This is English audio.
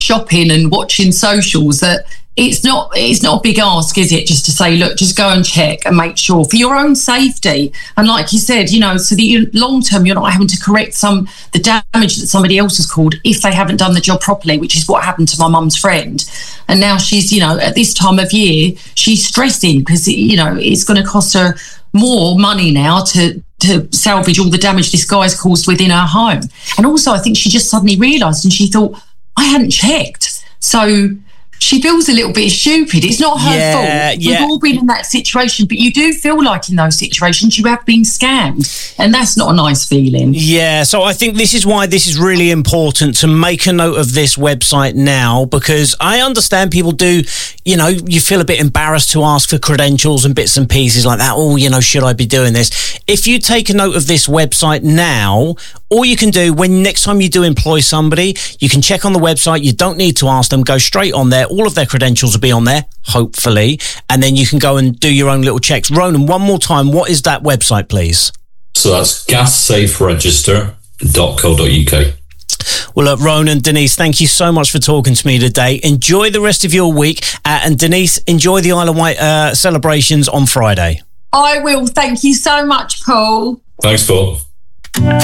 shopping and watching socials, that it's not a big ask, is it? Just to say, look, just go and check and make sure for your own safety. And like you said, so that long term, you're not having to correct the damage that somebody else has caused if they haven't done the job properly, which is what happened to my mum's friend. And now she's, at this time of year, she's stressing because, it's going to cost her more money now to salvage all the damage this guy's caused within her home. And also, I think she just suddenly realised and she thought, I hadn't checked. So she feels a little bit stupid. It's not her fault. We've all been in that situation, but you do feel like in those situations you have been scammed, and that's not a nice feeling. Yeah, so I think this is why this is really important to make a note of this website now, because I understand people do, you feel a bit embarrassed to ask for credentials and bits and pieces like that. Oh, should I be doing this? If you take a note of this website now, all you can do when next time you do employ somebody, you can check on the website. You don't need to ask them. Go straight on there. All of their credentials will be on there, hopefully. And then you can go and do your own little checks. Ronan, one more time, what is that website, please? So that's gassaferegister.co.uk. Well, look, Ronan, Denise, thank you so much for talking to me today. Enjoy the rest of your week. And Denise, enjoy the Isle of Wight celebrations on Friday. I will. Thank you so much, Paul. Thanks, Paul.